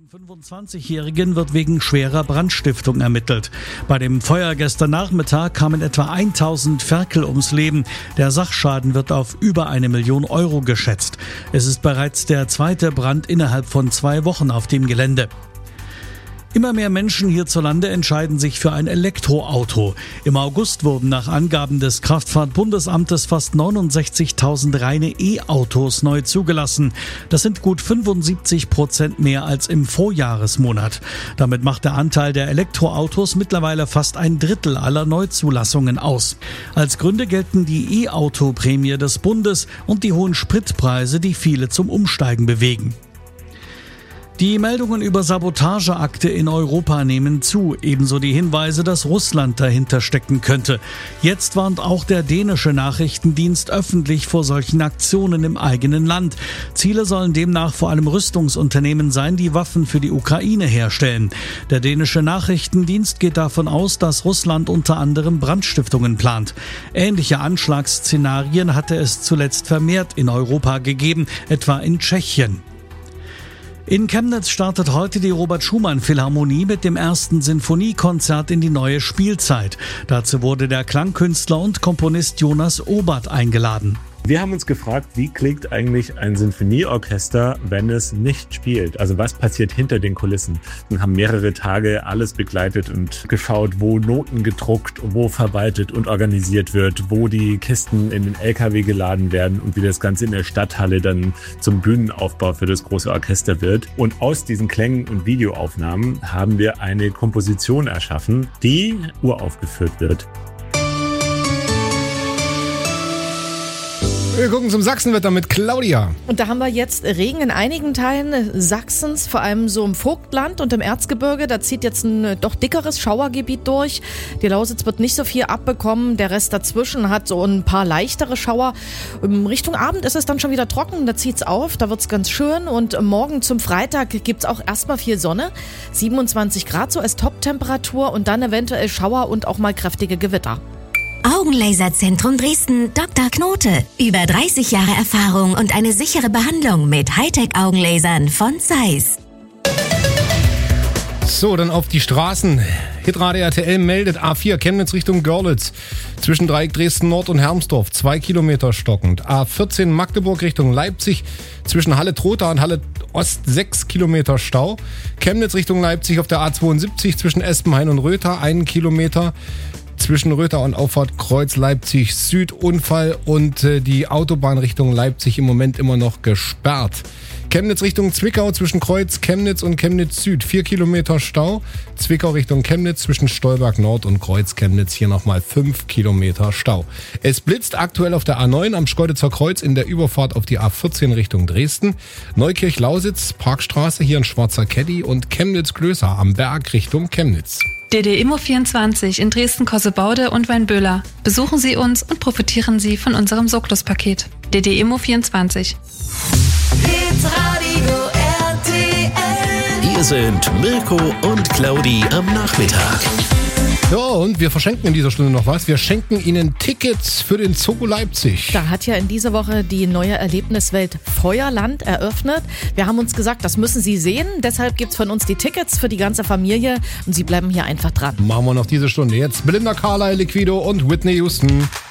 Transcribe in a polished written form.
Gegen 25-Jährigen wird wegen schwerer Brandstiftung ermittelt. Bei dem Feuer gestern Nachmittag kamen etwa 1000 Ferkel ums Leben. Der Sachschaden wird auf über 1 Million Euro geschätzt. Es ist bereits der zweite Brand innerhalb von 2 Wochen auf dem Gelände. Immer mehr Menschen hierzulande entscheiden sich für ein Elektroauto. Im August wurden nach Angaben des Kraftfahrtbundesamtes fast 69.000 reine E-Autos neu zugelassen. Das sind gut 75% mehr als im Vorjahresmonat. Damit macht der Anteil der Elektroautos mittlerweile fast 1/3 aller Neuzulassungen aus. Als Gründe gelten die E-Auto-Prämie des Bundes und die hohen Spritpreise, die viele zum Umsteigen bewegen. Die Meldungen über Sabotageakte in Europa nehmen zu, ebenso die Hinweise, dass Russland dahinter stecken könnte. Jetzt warnt auch der dänische Nachrichtendienst öffentlich vor solchen Aktionen im eigenen Land. Ziele sollen demnach vor allem Rüstungsunternehmen sein, die Waffen für die Ukraine herstellen. Der dänische Nachrichtendienst geht davon aus, dass Russland unter anderem Brandstiftungen plant. Ähnliche Anschlagsszenarien hatte es zuletzt vermehrt in Europa gegeben, etwa in Tschechien. In Chemnitz startet heute die Robert-Schumann-Philharmonie mit dem ersten Sinfoniekonzert in die neue Spielzeit. Dazu wurde der Klangkünstler und Komponist Jonas Obert eingeladen. Wir haben uns gefragt, wie klingt eigentlich ein Sinfonieorchester, wenn es nicht spielt? Also was passiert hinter den Kulissen? Wir haben mehrere Tage alles begleitet und geschaut, wo Noten gedruckt, wo verwaltet und organisiert wird, wo die Kisten in den LKW geladen werden und wie das Ganze in der Stadthalle dann zum Bühnenaufbau für das große Orchester wird. Und aus diesen Klängen und Videoaufnahmen haben wir eine Komposition erschaffen, die uraufgeführt wird. Wir gucken zum Sachsenwetter mit Claudia. Und da haben wir jetzt Regen in einigen Teilen Sachsens, vor allem so im Vogtland und im Erzgebirge. Da zieht jetzt ein doch dickeres Schauergebiet durch. Die Lausitz wird nicht so viel abbekommen. Der Rest dazwischen hat so ein paar leichtere Schauer. Richtung Abend ist es dann schon wieder trocken. Da zieht's auf, da wird's ganz schön. Und morgen zum Freitag gibt's auch erstmal viel Sonne. 27 Grad so als Top-Temperatur und dann eventuell Schauer und auch mal kräftige Gewitter. Augenlaserzentrum Dresden, Dr. Knote. Über 30 Jahre Erfahrung und eine sichere Behandlung mit Hightech-Augenlasern von Zeiss. So, dann auf die Straßen. Hitradio RTL meldet A4 Chemnitz Richtung Görlitz. Zwischen Dreieck Dresden Nord und Hermsdorf 2 Kilometer stockend. A14 Magdeburg Richtung Leipzig. Zwischen Halle-Trotha und Halle Ost 6 Kilometer Stau. Chemnitz Richtung Leipzig auf der A72 zwischen Espenhain und Rötha 1 Kilometer. Zwischen Rötha und Auffahrt Kreuz Leipzig Süd Unfall und die Autobahn Richtung Leipzig im Moment immer noch gesperrt. Chemnitz Richtung Zwickau zwischen Kreuz Chemnitz und Chemnitz Süd 4 Kilometer Stau. Zwickau Richtung Chemnitz zwischen Stolberg Nord und Kreuz Chemnitz hier nochmal 5 Kilometer Stau. Es blitzt aktuell auf der A9 am Schkeuditzer Kreuz in der Überfahrt auf die A14 Richtung Dresden. Neukirch-Lausitz, Parkstraße hier ein schwarzer Caddy und Chemnitz-Klößer am Berg Richtung Chemnitz. DD Immo 24 in Dresden-Kossebaude und Weinböhler. Besuchen Sie uns und profitieren Sie von unserem Soklos-Paket. DD Immo 24. Hitradio RTL. Hier sind Mirko und Claudi am Nachmittag. Ja, und wir verschenken in dieser Stunde noch was. Wir schenken Ihnen Tickets für den Zoo Leipzig. Da hat ja in dieser Woche die neue Erlebniswelt Feuerland eröffnet. Wir haben uns gesagt, das müssen Sie sehen. Deshalb gibt's von uns die Tickets für die ganze Familie und Sie bleiben hier einfach dran. Machen wir noch diese Stunde. Jetzt Belinda Carlisle, Liquido und Whitney Houston.